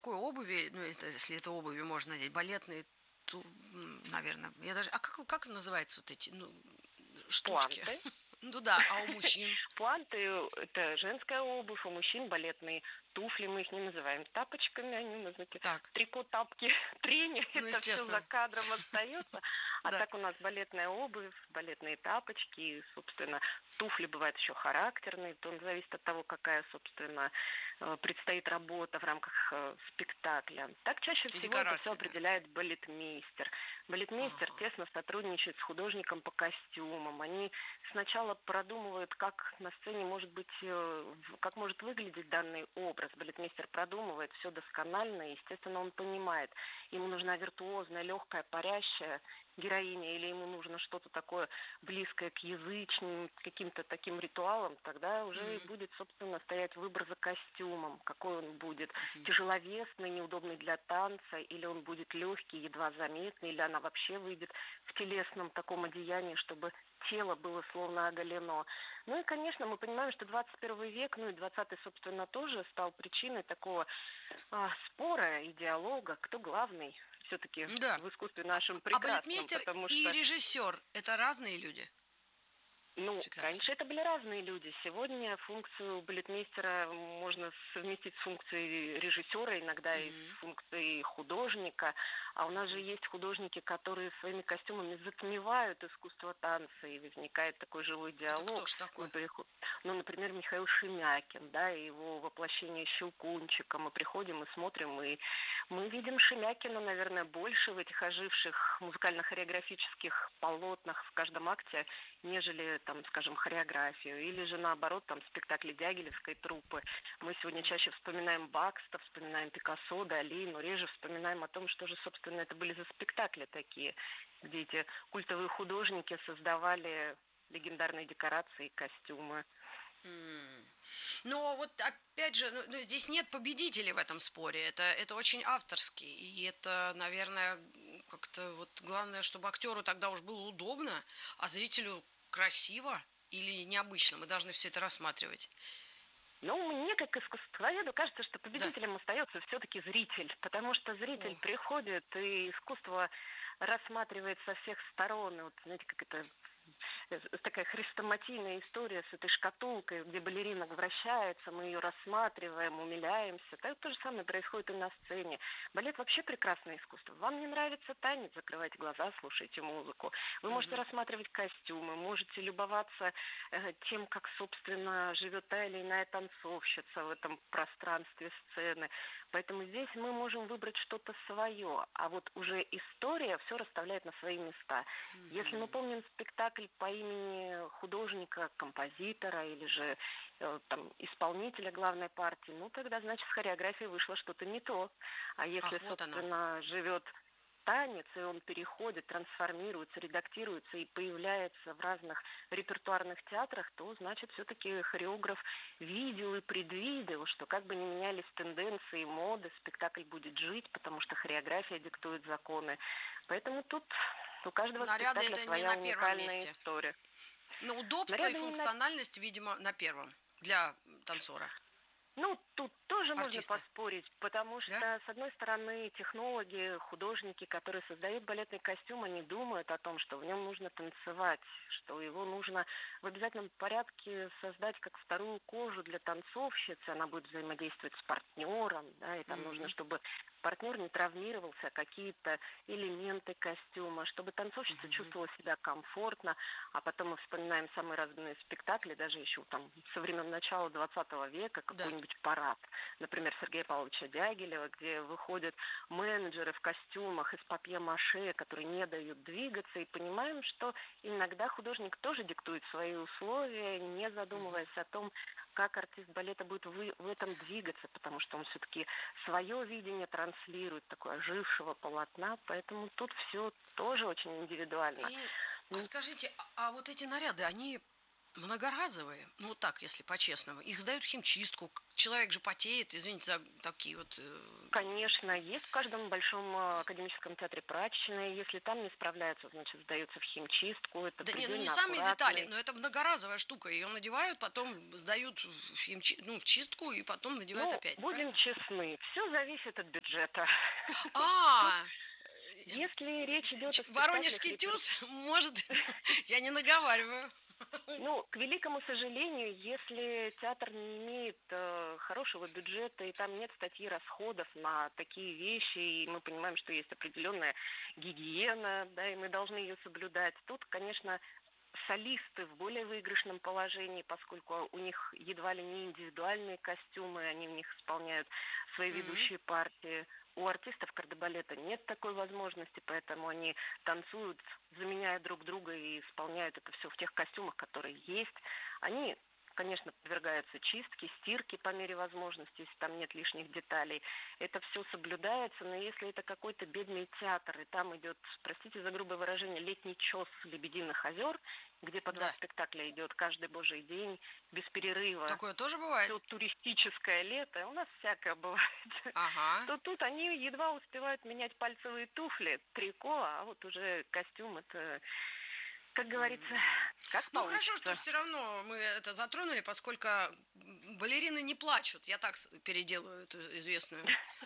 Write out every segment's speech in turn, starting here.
обуви, ну, это, если это обуви можно надеть, балетные, наверное, я даже... А как называются вот эти, ну, штучки? Пуанты. Ну да, а у мужчин? Пуанты – это женская обувь, у мужчин балетные туфли, мы их не называем тапочками, они у нас такие Так, трико-тапки, трение, ну, это все за естественно, кадром остается. А да. так у нас балетная обувь, балетные тапочки, и, собственно, туфли бывают еще характерные, то зависит от того, какая, собственно, предстоит работа в рамках спектакля. Так чаще всего это все Декорации, да. определяет балетмейстер. Балетмейстер Ага. тесно сотрудничает с художником по костюмам. Они сначала продумывают, как на сцене может быть, как может выглядеть данный образ. Балетмейстер продумывает все досконально, и, естественно, он понимает, ему нужна виртуозная, легкая, парящая героиня, или ему нужно что-то такое близкое к язычным, к каким-то таким ритуалам, тогда уже Мгм. будет, собственно, стоять выбор за костюмом, какой он будет, Мгм. тяжеловесный, неудобный для танца, или он будет легкий, едва заметный, или она вообще выйдет в телесном таком одеянии, чтобы тело было словно оголено. Ну и, конечно, мы понимаем, что 21 век, ну и 20-й, собственно, тоже стал причиной такого спора и диалога, кто главный все-таки Да. в искусстве нашем А прекрасном, балетмейстер потому и что режиссер – это разные люди в ну, спектакле? раньше это были разные люди. Сегодня функцию балетмейстера можно совместить с функцией режиссера, иногда и Мгм. с функцией художника. А у нас же Мгм. есть художники, которые своими костюмами затмевают искусство танца, и возникает такой живой Это кто диалог. ж Мы такой? Ну, например, Михаил Шемякин, да, и его воплощение Щелкунчика. Мы приходим и смотрим, и мы видим Шемякина, наверное, больше в этих оживших музыкально-хореографических полотнах в каждом акте, нежели, там, скажем, хореографию. Или же, наоборот, там, спектакли Дягилевской труппы. Мы сегодня Мгм. чаще вспоминаем Бакста, вспоминаем Пикассо, Дали, но реже вспоминаем о том, что же, собственно, это были за спектакли такие, где эти культовые художники создавали легендарные декорации и костюмы. М. Но вот опять же, ну, здесь нет победителей в этом споре. Это очень авторский. И это, наверное, как-то вот главное, чтобы актеру тогда уж было удобно, а зрителю красиво или необычно. Мы должны все это рассматривать. Ну, мне, как искусствоведу, кажется, что Да. победителем остается все-таки зритель, потому что зритель О. приходит, и искусство рассматривает со всех сторон. И вот, знаете, как это такая хрестоматийная история с этой шкатулкой, где балерина вращается, мы ее рассматриваем, умиляемся. Так то же самое происходит и на сцене. Балет вообще прекрасное искусство. Вам не нравится танец, закрывайте глаза, слушайте музыку. Вы можете Мгм. рассматривать костюмы, можете любоваться тем, как, собственно, живет та или иная танцовщица в этом пространстве сцены. Поэтому здесь мы можем выбрать что-то свое, а вот уже история все расставляет на свои места. Если мы Мгм. помним спектакль по имени художника, композитора или же там, исполнителя главной партии, ну тогда, значит, с хореографией вышло что-то не то. А если, Ах, вот оно. собственно, живет танец, и он переходит, трансформируется, редактируется и появляется в разных репертуарных театрах, то, значит, все-таки хореограф видел и предвидел, что как бы ни менялись тенденции, моды, спектакль будет жить, потому что хореография диктует законы. Поэтому тут у каждого Наряды спектакля это не своя на первом уникальная месте. история. Но удобство и Наряды не на функциональность, видимо, на первом для танцора, Ну, тут тоже можно артиста. поспорить, потому Да? что, с одной стороны, технологи, художники, которые создают балетный костюм, они думают о том, что в нем нужно танцевать, что его нужно в обязательном порядке создать как вторую кожу для танцовщицы, она будет взаимодействовать с партнером, да, и там нужно, М. чтобы партнер не травмировался, какие-то элементы костюма, чтобы танцовщица Мгм. чувствовала себя комфортно, а потом мы вспоминаем самые разные спектакли, даже еще там со времен начала 20 века, Да. какой-нибудь парад, например, Сергея Павловича Дягилева, где выходят менеджеры в костюмах из папье-маше, которые не дают двигаться, и понимаем, что иногда художник тоже диктует свои условия, не Мгм. задумываясь о том, как артист балета будет в этом двигаться, потому что он все-таки свое видение транслирует, такое ожившего полотна, поэтому тут все тоже очень индивидуально. И, а Ну, скажите, а вот эти наряды, они Многоразовые, ну так, если по-честному. Их сдают в химчистку. Человек же потеет, извините за такие вот... Конечно, есть в каждом большом академическом театре прачечные. Если там не справляются, значит, сдаются в химчистку. Это Да не, ну не предельно сами детали, аккуратный. но это многоразовая штука. Ее надевают, потом сдают в чистку и потом надевают Ну, опять, будем правильно? честны, все зависит от бюджета. Тут, А, если речь идет о спектаклях Воронежский тюз, может, я не наговариваю. Ну, к великому сожалению, если театр не имеет хорошего бюджета и там нет статьи расходов на такие вещи, и мы понимаем, что есть определенная гигиена, да, и мы должны ее соблюдать, тут, конечно, солисты в более выигрышном положении, поскольку у них едва ли не индивидуальные костюмы, они в них исполняют свои Мгм. ведущие партии. У артистов кардебалета нет такой возможности, поэтому они танцуют, заменяя друг друга и исполняют это все в тех костюмах, которые есть. Они, конечно, подвергаются чистке, стирке по мере возможности, если там нет лишних деталей. Это все соблюдается, но если это какой-то бедный театр, и там идет, простите за грубое выражение, летний чес Лебединых озер, где по 2 Да, спектакля идет каждый божий день, без перерыва, такое тоже все бывает. туристическое лето, у нас всякое бывает, Ага. то тут они едва успевают менять пальцевые туфли, трико, а вот уже костюм, это, как говорится, как Ну хорошо, что получится. все равно мы это затронули, поскольку балерины не плачут. Я так переделаю эту известную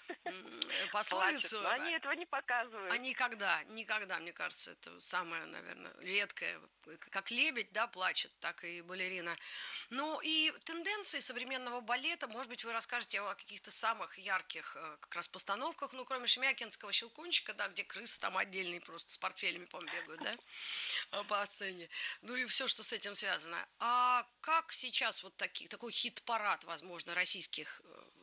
Плачут, пословицу. но они этого не А показывают. никогда, мне кажется, это самое, наверное, редкое. Как лебедь, да, плачет, так и балерина. Ну и тенденции современного балета, может быть, вы расскажете о каких-то самых ярких как раз постановках, ну, кроме Шемякинского «Щелкунчика», да, где крысы там отдельные просто с портфелями, по-моему, бегают, да, по сцене. Ну и все, что с этим связано. А как сейчас вот такой хит-парад, возможно, российских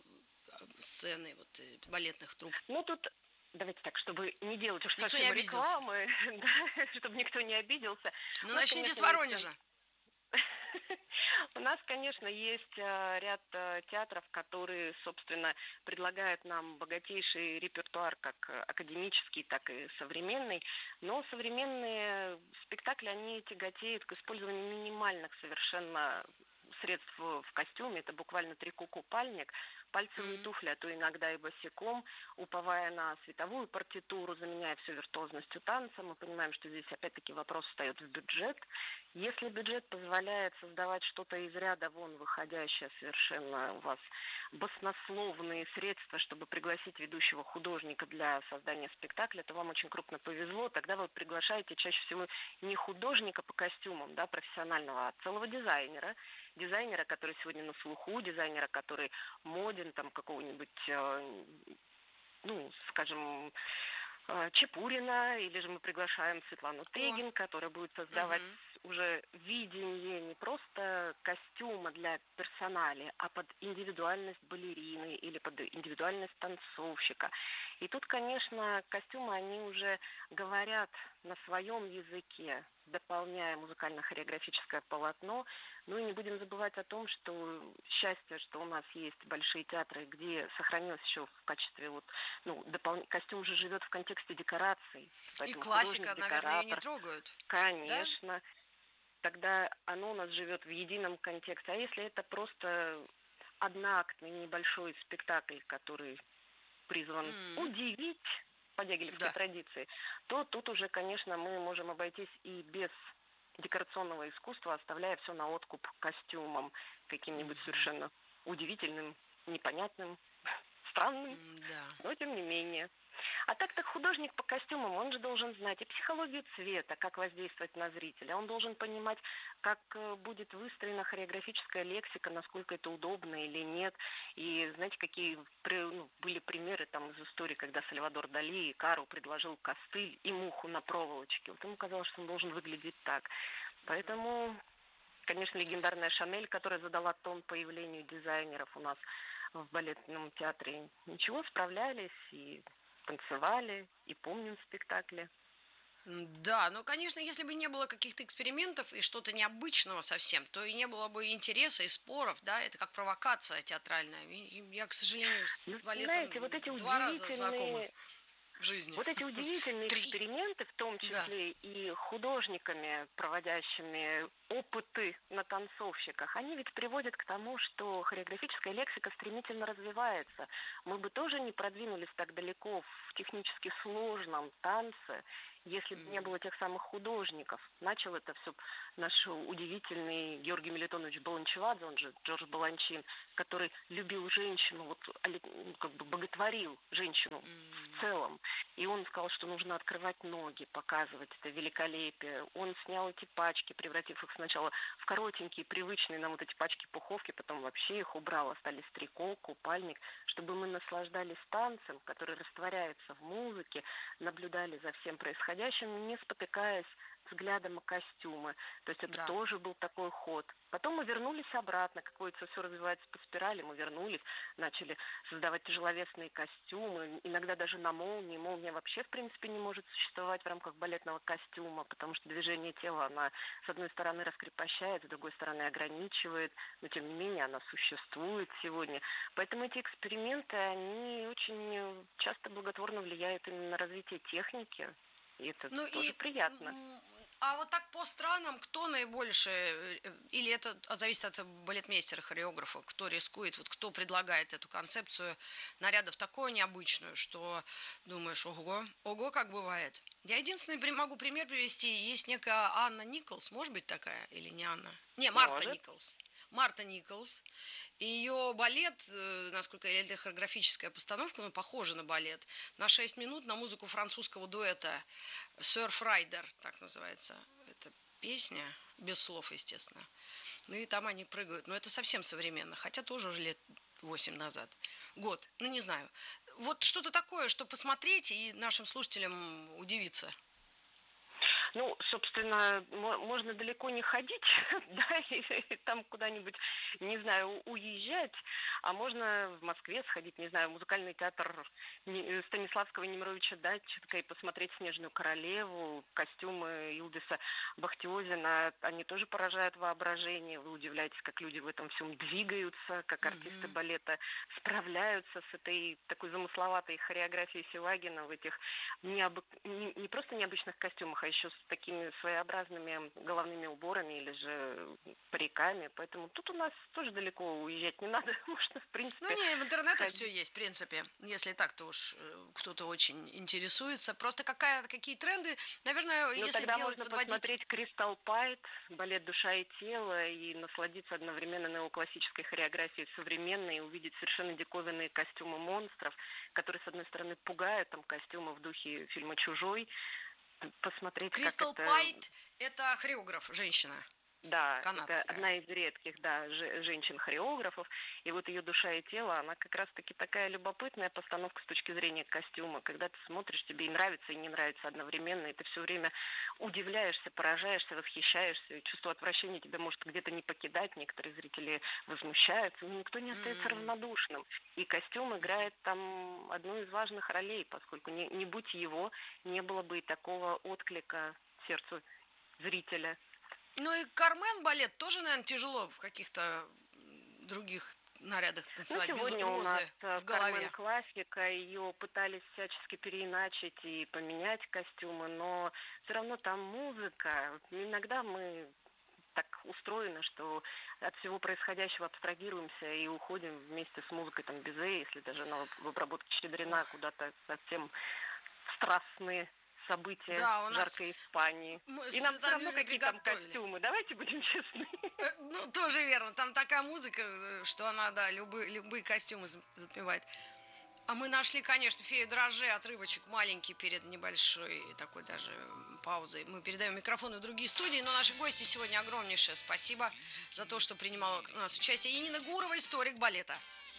сцены, вот, балетных труп? Ну, тут давайте так, чтобы не делать уж Никто не совсем обиделся. рекламы, да, чтобы никто не обиделся. Ну, У нас, начните с конечно, есть Воронежа. у нас, конечно, есть ряд театров, которые, собственно, предлагают нам богатейший репертуар, как академический, так и современный. Но современные спектакли, они тяготеют к использованию минимальных совершенно средств в костюме. Это буквально трико-купальник, пальцевые Мгм. туфли, а то иногда и босиком, уповая на световую партитуру, заменяя все виртуозностью танца. Мы понимаем, что здесь опять-таки вопрос встает в бюджет. Если бюджет позволяет создавать что-то из ряда вон выходящее совершенно у вас баснословные средства, чтобы пригласить ведущего художника для создания спектакля, то вам очень крупно повезло. Тогда вы приглашаете чаще всего не художника по костюмам, да, профессионального, а целого дизайнера. Дизайнера, который сегодня на слуху, дизайнера, который моден, там какого-нибудь, ну, скажем, Чепурина, или же мы приглашаем Светлану О, Тегин, которая будет создавать мгм. уже видение не просто костюма для персонали, а под индивидуальность балерины или под индивидуальность танцовщика. И тут, конечно, костюмы, они уже говорят на своем языке, дополняя музыкально-хореографическое полотно. Ну и не будем забывать о том, что счастье, что у нас есть большие театры, где сохранилось еще в качестве вот, ну, костюм же живет в контексте декораций, И поэтому классика, наверное, ее не художник-декоратор, трогают, да? конечно, тогда оно у нас живет в едином контексте. А если это просто одноактный небольшой спектакль, который призван М, удивить по дягилевской Да. традиции, то тут уже, конечно, мы можем обойтись и без декорационного искусства, оставляя все на откуп костюмам, каким-нибудь совершенно удивительным, непонятным, странным, Да. но тем не менее. А так-то художник по костюмам, он же должен знать и психологию цвета, как воздействовать на зрителя. Он должен понимать, как будет выстроена хореографическая лексика, насколько это удобно или нет. И знаете, какие были примеры там из истории, когда Сальвадор Дали и Кару предложил костыль и муху на проволочке. Вот ему казалось, что он должен выглядеть так. Поэтому, конечно, легендарная Шанель, которая задала тон появлению дизайнеров у нас в балетном театре, ничего, справлялись и танцевали, и помним спектакли. Да, но, конечно, если бы не было каких-то экспериментов и что-то необычного совсем, то и не было бы интереса и споров, да, это как провокация театральная. И я, к сожалению, с Ну, балетом знаете, вот эти 2 раза знакома. в жизни. Вот эти удивительные 3. эксперименты, в том числе и художниками, проводящими опыты на танцовщиках, они ведь приводят к тому, что хореографическая лексика стремительно развивается. Мы бы тоже не продвинулись так далеко в технически сложном танце, если бы не было тех самых художников. Начал это все наш удивительный Георгий Мелитонович Баланчевадзе, он же Джордж Баланчин, который любил женщину, вот как бы боготворил женщину в целом. И он сказал, что нужно открывать ноги, показывать это великолепие. Он снял эти пачки, превратив их сначала в коротенькие, привычные нам вот эти пачки-пуховки, потом вообще их убрал, остались трико, купальник, чтобы мы наслаждались танцем, который растворяется в музыке, наблюдали за всем происходящим, не спотыкаясь взглядом о костюмы. То есть это тоже был такой ход. Потом мы вернулись обратно, как говорится, все развивается по спирали, мы вернулись, начали создавать тяжеловесные костюмы, иногда даже на молнии. Молния вообще, в принципе, не может существовать в рамках балетного костюма, потому что движение тела, она, с одной стороны, раскрепощает, с другой стороны, ограничивает, но, тем не менее, она существует сегодня. Поэтому эти эксперименты, они очень часто благотворно влияют именно на развитие техники, и это тоже приятно. А вот так по странам, кто наибольше, или это зависит от балетмейстера, хореографа, кто рискует, вот кто предлагает эту концепцию нарядов такую необычную, что думаешь, ого, как бывает. Я единственный могу пример привести, есть некая Анна Николс, может быть такая, или не Анна? Не, Марта Николс. Марта Николс. И ее балет, насколько я, это хореографическая постановка, но похожа на балет, на 6 минут на музыку французского дуэта «Surf Rider», так называется. Это песня, без слов, естественно. Ну и там они прыгают. Но это совсем современно, хотя тоже уже лет 8 назад. Год, не знаю. Вот что-то такое, что посмотреть и нашим слушателям удивиться. Ну, собственно, можно далеко не ходить, да, и там куда-нибудь, не знаю, уезжать, а можно в Москве сходить, не знаю, в музыкальный театр Станиславского и Немировича Датченко и посмотреть «Снежную королеву», костюмы Илдиса Бахтиозина, они тоже поражают воображение, вы удивляетесь, как люди в этом всем двигаются, как артисты балета справляются с этой такой замысловатой хореографией Силагина в этих не просто необычных костюмах, а еще с такими своеобразными головными уборами или же париками. Поэтому тут у нас тоже далеко уезжать не надо. Можно, в принципе... в интернете все есть, в принципе. Если так-то уж кто-то очень интересуется. Просто какие тренды, наверное, если тогда делать, можно посмотреть «Кристал Пайт», балет «Душа и тело» и насладиться одновременно неоклассической хореографией современной и увидеть совершенно диковинные костюмы монстров, которые, с одной стороны, пугают, там костюмы в духе фильма «Чужой», посмотреть, Кристал Пайт – это хореограф, женщина. Да, канадская. Это одна из редких, женщин-хореографов. И вот ее «Душа и тело», она как раз-таки такая любопытная постановка с точки зрения костюма. Когда ты смотришь, тебе и нравится, и не нравится одновременно, и ты все время удивляешься, поражаешься, восхищаешься, и чувство отвращения тебя может где-то не покидать. Некоторые зрители возмущаются, но никто не остается равнодушным. И костюм играет там одну из важных ролей, поскольку не будь его, не было бы и такого отклика сердцу зрителя. Ну и Кармен балет тоже, наверное, тяжело в каких-то других нарядах танцевать, без сегодня у розы нас в голове. Кармен классика, ее пытались всячески переиначить и поменять костюмы, но все равно там музыка. Иногда мы так устроены, что от всего происходящего абстрагируемся и уходим вместе с музыкой там Бизе, если даже она в обработке Щедрина куда-то совсем страстные события жаркой Испании. И нам все равно какие там костюмы. Давайте будем честны. Ну, тоже верно. Там такая музыка, что она, любые костюмы затмевает. А мы нашли, конечно, «Фею дрожжей», отрывочек маленький перед небольшой такой даже паузой. Мы передаем микрофоны в другие студии, но наши гости сегодня огромнейшее спасибо за то, что принимала у нас участие Янина Гурова, историк балета.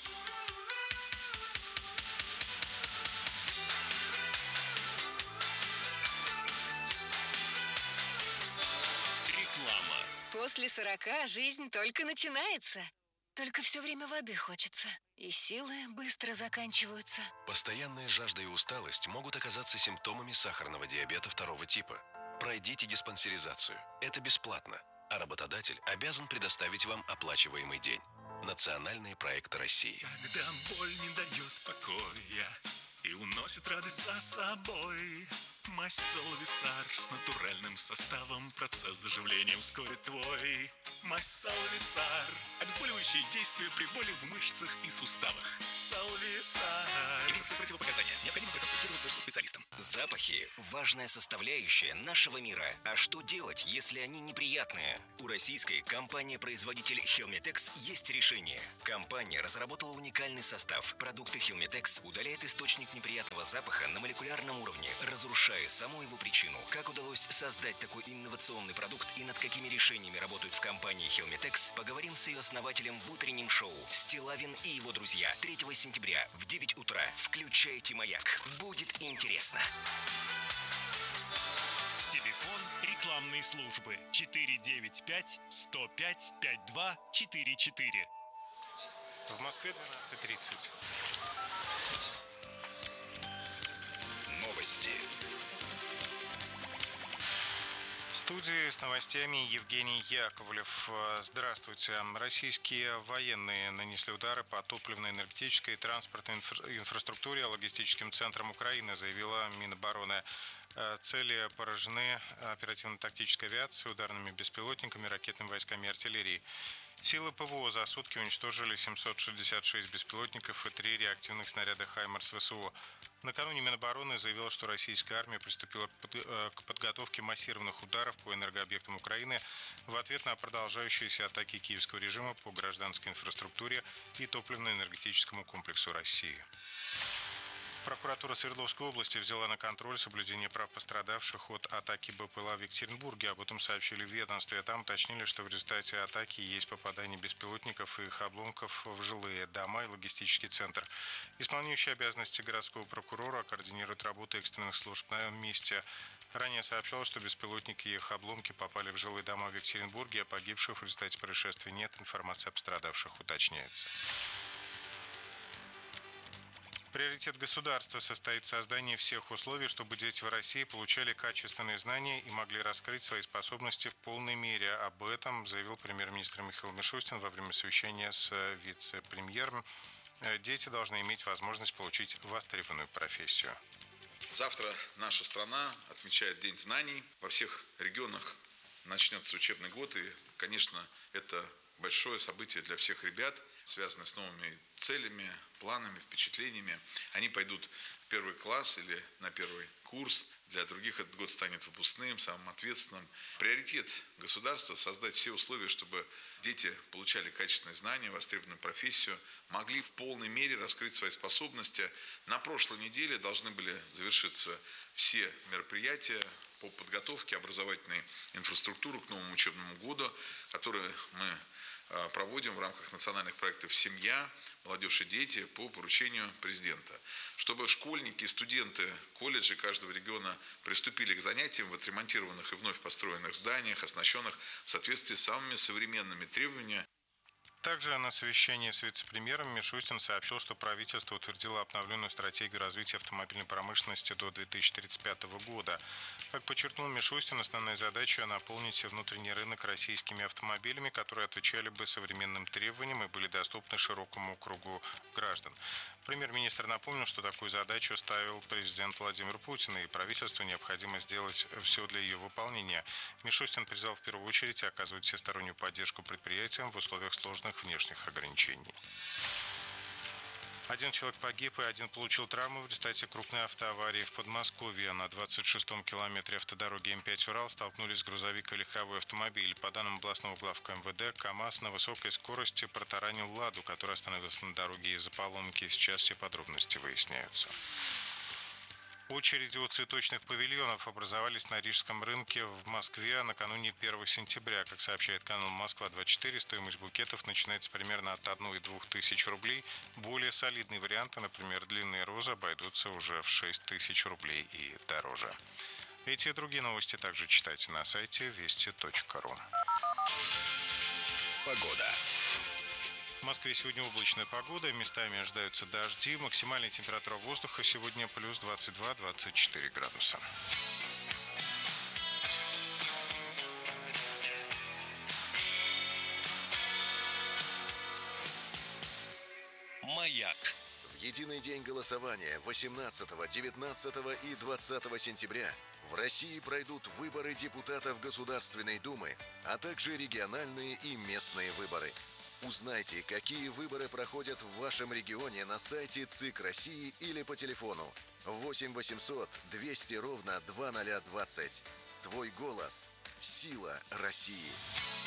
После 40 жизнь только начинается. Только все время воды хочется. И силы быстро заканчиваются. Постоянная жажда и усталость могут оказаться симптомами сахарного диабета 2 типа. Пройдите диспансеризацию. Это бесплатно. А работодатель обязан предоставить вам оплачиваемый день. Национальные проекты России. Когда боль не дает покоя и уносит приносит радость за собой. Мазь Салвисар с натуральным составом, процесс заживления ускорит твой. Мазь Салвисар, обезболивающее действие при боли в мышцах и суставах. Салвисар. Имеются противопоказания. Необходимо проконсультироваться со специалистом. Запахи – важная составляющая нашего мира. А что делать, если они неприятные? У российской компании-производитель Helmetex есть решение. Компания разработала уникальный состав. Продукты Helmetex удаляют источник неприятного запаха на молекулярном уровне, разрушая саму его причину. Как удалось создать такой инновационный продукт и над какими решениями работают в компании Helmetex, поговорим с ее основателем в утреннем шоу. Стилавин и его друзья. 3 сентября в 9 утра. Включайте «Маяк». Будет интересно. Телефон рекламной службы 495-105-5244. В Москве 12:30. Новости. В студии с новостями Евгений Яковлев. Здравствуйте. Российские военные нанесли удары по топливно-энергетической и транспортной инфраструктуре, логистическим центрам Украины, заявила Минобороны. Цели поражены оперативно-тактической авиацией, ударными беспилотниками, ракетными войсками и артиллерией. Силы ПВО за сутки уничтожили 766 беспилотников и 3 реактивных снаряда «Хаймарс» ВСУ. Накануне Минобороны заявила, что российская армия приступила к подготовке массированных ударов по энергообъектам Украины в ответ на продолжающиеся атаки киевского режима по гражданской инфраструктуре и топливно-энергетическому комплексу России. Прокуратура Свердловской области взяла на контроль соблюдение прав пострадавших от атаки БПЛА в Екатеринбурге. Об этом сообщили в ведомстве. Там уточнили, что в результате атаки есть попадание беспилотников и их обломков в жилые дома и логистический центр. Исполняющий обязанности городского прокурора координирует работу экстренных служб на месте. Ранее сообщалось, что беспилотники и их обломки попали в жилые дома в Екатеринбурге, а погибших в результате происшествия нет. Информация о пострадавших уточняется. Приоритет государства состоит в создании всех условий, чтобы дети в России получали качественные знания и могли раскрыть свои способности в полной мере. Об этом заявил премьер-министр Михаил Мишустин во время совещания с вице-премьером. Дети должны иметь возможность получить востребованную профессию. Завтра наша страна отмечает День знаний. Во всех регионах начнется учебный год. И, конечно, это большое событие для всех ребят, связанное с новыми целями, планами, впечатлениями. Они пойдут в первый класс или на первый курс. Для других этот год станет выпускным, самым ответственным. Приоритет государства – создать все условия, чтобы дети получали качественные знания, востребованную профессию, могли в полной мере раскрыть свои способности. На прошлой неделе должны были завершиться все мероприятия по подготовке образовательной инфраструктуры к новому учебному году, которые мы проводим в рамках национальных проектов «Семья», «Молодежь и дети» по поручению президента. Чтобы школьники и студенты колледжей каждого региона приступили к занятиям в отремонтированных и вновь построенных зданиях, оснащенных в соответствии с самыми современными требованиями. Также на совещании с вице-премьером Мишустин сообщил, что правительство утвердило обновленную стратегию развития автомобильной промышленности до 2035 года. Как подчеркнул Мишустин, основная задача – наполнить внутренний рынок российскими автомобилями, которые отвечали бы современным требованиям и были доступны широкому кругу граждан. Премьер-министр напомнил, что такую задачу ставил президент Владимир Путин, и правительству необходимо сделать все для ее выполнения. Мишустин призвал в первую очередь оказывать всестороннюю поддержку предприятиям в условиях сложных внешних ограничений. 1 человек погиб и 1 получил травму в результате крупной автоаварии в Подмосковье. На 26-м километре автодороги М5 «Урал» столкнулись грузовик и легковой автомобиль. По данным областного главка МВД, КАМАЗ на высокой скорости протаранил «Ладу», которая остановилась на дороге из-за поломки. Сейчас все подробности выясняются. Очереди у цветочных павильонов образовались на Рижском рынке в Москве накануне 1 сентября. Как сообщает канал «Москва-24», стоимость букетов начинается примерно от 1-2 тысяч рублей. Более солидные варианты, например, длинные розы, обойдутся уже в 6 тысяч рублей и дороже. Эти и другие новости также читайте на сайте вести.ру. Погода. В Москве сегодня облачная погода, местами ожидаются дожди. Максимальная температура воздуха сегодня плюс 22-24 градуса. Маяк. В единый день голосования 18, 19 и 20 сентября в России пройдут выборы депутатов Государственной Думы, а также региональные и местные выборы. Узнайте, какие выборы проходят в вашем регионе на сайте ЦИК России или по телефону 8 800 200 ровно 2020. Твой голос – сила России.